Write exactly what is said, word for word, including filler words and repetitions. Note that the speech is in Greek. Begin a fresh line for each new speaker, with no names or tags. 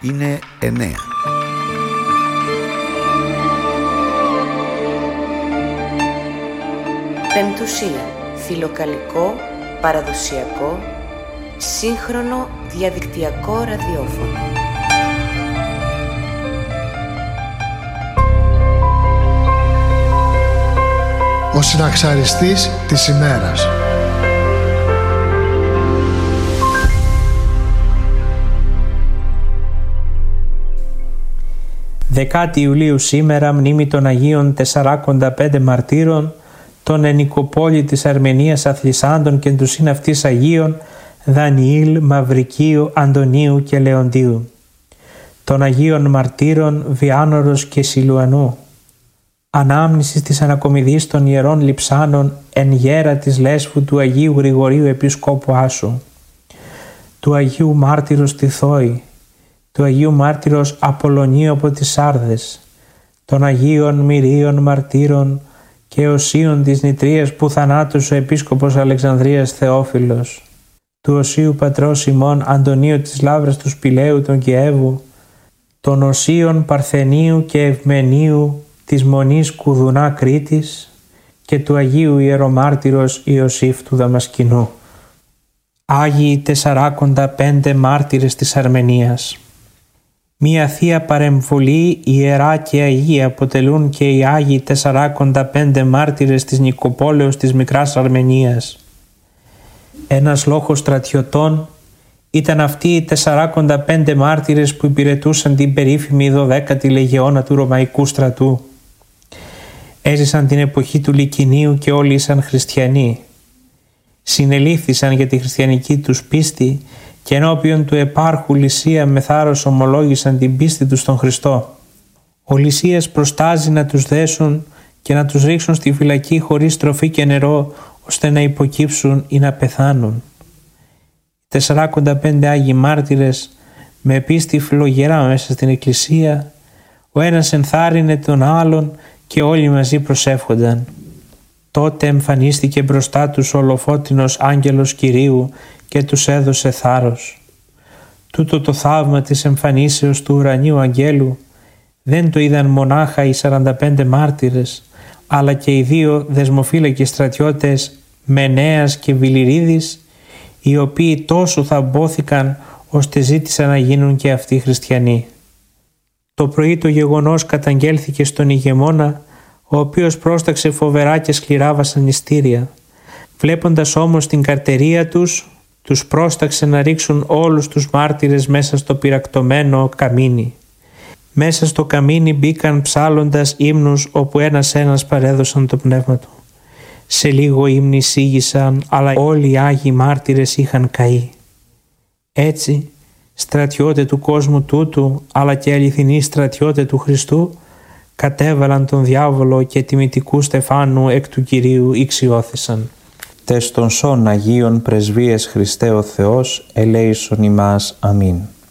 Είναι εννέα.
Πεμπτουσία. Φιλοκαλικό, παραδοσιακό, σύγχρονο διαδικτυακό ραδιόφωνο.
Ο συναξαριστής της ημέρας.
Δεκάτη Ιουλίου σήμερα, μνήμη των Αγίων τεσσαράκοντα πέντε μαρτύρων, των εν Νικοπόλη της Αρμενίας αθλισάντων και του συναυτής Αγίων Δανιήλ, Μαυρικίου, Αντωνίου και Λεοντίου, των Αγίων Μαρτύρων Βιάνορος και Σιλουανού, ανάμνησης της ανακομιδής των Ιερών Λειψάνων εν γέρα της Λέσβου του Αγίου Γρηγορίου Επισκόπου Άσου, του Αγίου Μάρτυρος Τιθόη, του Αγίου Μάρτυρος Απολλωνίου από τις Σάρδες, των Αγίων Μυρίων Μαρτύρων και οσίων της νητρίας που θανάτωσε ο Επίσκοπος Αλεξανδρίας Θεόφιλος, του οσίου πατρός ημών Αντωνίου της Λαύρας του Σπηλαίου των Κιέβου, των οσίων Παρθενίου και Ευμενίου της Μονής Κουδουνά Κρήτης και του Αγίου Ιερομάρτυρος Ιωσήφ του Δαμασκηνού. Άγιοι τεσσαράκοντα πέντε μάρτυρες της Αρμενίας. Μία θεία παρεμβολή ιερά και αγία αποτελούν και οι Άγιοι τεσσαράκοντα πέντε μάρτυρες της Νικοπόλεως της Μικράς Αρμενίας. Ένας λόγος στρατιωτών ήταν αυτοί οι τεσσαράκοντα πέντε μάρτυρες που υπηρετούσαν την περίφημη δωδέκατη λεγεώνα του Ρωμαϊκού στρατού. Έζησαν την εποχή του Λυκεινίου και όλοι ήσαν χριστιανοί. Συνελήφθησαν για τη χριστιανική τους πίστη και ενώπιον του επάρχου Λυσία με θάρρος ομολόγησαν την πίστη τους στον Χριστό. Ο Λυσίας προστάζει να τους δέσουν και να τους ρίξουν στη φυλακή χωρίς τροφή και νερό, ώστε να υποκύψουν ή να πεθάνουν. Οι τεσσαράκοντα πέντε Άγιοι μάρτυρες με πίστη φλογερά μέσα στην εκκλησία, ο ένας ενθάρρυνε τον άλλον και όλοι μαζί προσεύχονταν. Τότε εμφανίστηκε μπροστά τους ο ολοφώτινος άγγελος Κυρίου και τους έδωσε θάρρος. Τούτο το θαύμα της εμφανίσεως του ουρανίου αγγέλου δεν το είδαν μονάχα οι σαράντα πέντε μάρτυρες, αλλά και οι δύο δεσμοφύλακοι στρατιώτες Μενέας και Βιλιρίδης, οι οποίοι τόσο θαμπόθηκαν ώστε ζήτησαν να γίνουν και αυτοί χριστιανοί. Το πρωί το γεγονός καταγγέλθηκε στον ηγεμόνα, ο οποίος πρόσταξε φοβερά και σκληρά βασανιστήρια. Βλέποντας όμως την καρτερία τους, τους πρόσταξε να ρίξουν όλους τους μάρτυρες μέσα στο πυρακτωμένο καμίνι. Μέσα στο καμίνι μπήκαν ψάλλοντας ύμνους, όπου ένας-ένας παρέδωσαν το πνεύμα του. Σε λίγο ύμνοι σίγησαν, αλλά όλοι οι Άγιοι μάρτυρες είχαν καεί. Έτσι, στρατιώτε του κόσμου τούτου, αλλά και αληθινοί στρατιώτε του Χριστού, κατέβαλαν τον διάβολο και τιμητικού στεφάνου εκ του Κυρίου ηξιώθησαν.
Τες των σών Αγίων πρεσβείες Χριστέ ο Θεός, ελέησον ημάς. Αμήν.